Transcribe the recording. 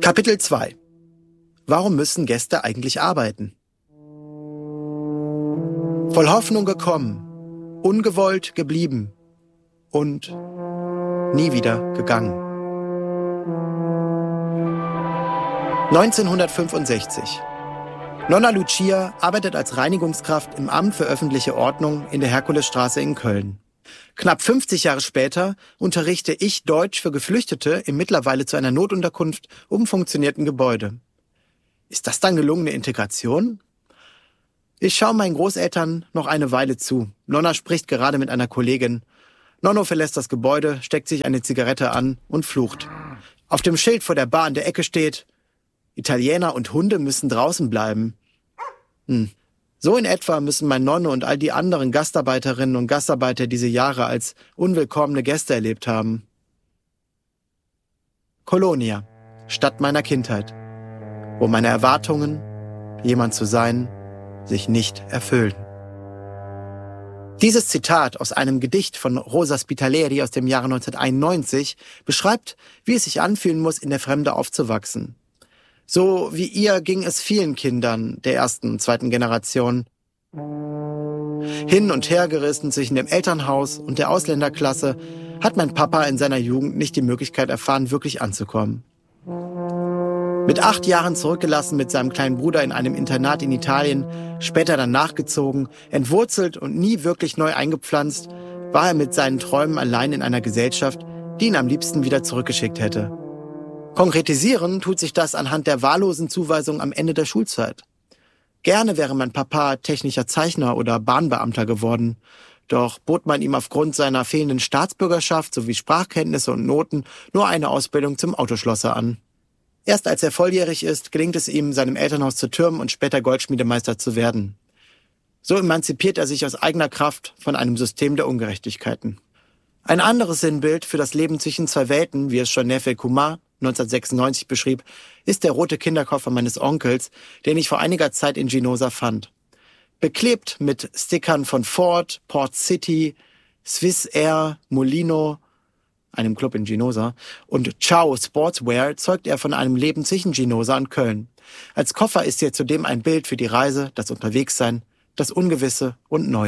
Kapitel 2. Warum müssen Gäste eigentlich arbeiten? Voll Hoffnung gekommen, ungewollt geblieben und nie wieder gegangen. 1965. Nonna Lucia arbeitet als Reinigungskraft im Amt für öffentliche Ordnung in der Herkulesstraße in Köln. Knapp 50 Jahre später unterrichte ich Deutsch für Geflüchtete im mittlerweile zu einer Notunterkunft umfunktionierten Gebäude. Ist das dann gelungene Integration? Ich schaue meinen Großeltern noch eine Weile zu. Nonna spricht gerade mit einer Kollegin. Nonno verlässt das Gebäude, steckt sich eine Zigarette an und flucht. Auf dem Schild vor der Bar an der Ecke steht: Italiener und Hunde müssen draußen bleiben. So in etwa müssen mein Nonno und all die anderen Gastarbeiterinnen und Gastarbeiter diese Jahre als unwillkommene Gäste erlebt haben. Kolonia, Stadt meiner Kindheit, wo meine Erwartungen, jemand zu sein, sich nicht erfüllen. Dieses Zitat aus einem Gedicht von Rosa Spitaleri aus dem Jahre 1991 beschreibt, wie es sich anfühlen muss, in der Fremde aufzuwachsen. So wie ihr ging es vielen Kindern der ersten und zweiten Generation. Hin und her gerissen zwischen dem Elternhaus und der Ausländerklasse hat mein Papa in seiner Jugend nicht die Möglichkeit erfahren, wirklich anzukommen. Mit 8 Jahren zurückgelassen mit seinem kleinen Bruder in einem Internat in Italien, später dann nachgezogen, entwurzelt und nie wirklich neu eingepflanzt, war er mit seinen Träumen allein in einer Gesellschaft, die ihn am liebsten wieder zurückgeschickt hätte. Konkretisieren tut sich das anhand der wahllosen Zuweisung am Ende der Schulzeit. Gerne wäre mein Papa technischer Zeichner oder Bahnbeamter geworden, doch bot man ihm aufgrund seiner fehlenden Staatsbürgerschaft sowie Sprachkenntnisse und Noten nur eine Ausbildung zum Autoschlosser an. Erst als er volljährig ist, gelingt es ihm, seinem Elternhaus zu türmen und später Goldschmiedemeister zu werden. So emanzipiert er sich aus eigener Kraft von einem System der Ungerechtigkeiten. Ein anderes Sinnbild für das Leben zwischen zwei Welten, wie es schon Nefe Kumar 1996 beschrieb, ist der rote Kinderkoffer meines Onkels, den ich vor einiger Zeit in Ginosa fand. Beklebt mit Stickern von Ford, Port City, Swissair, Molino, einem Club in Ginosa, und Ciao Sportswear zeugt er von einem Leben zwischen Ginosa und Köln. Als Koffer ist er zudem ein Bild für die Reise, das Unterwegssein, das Ungewisse und Neue.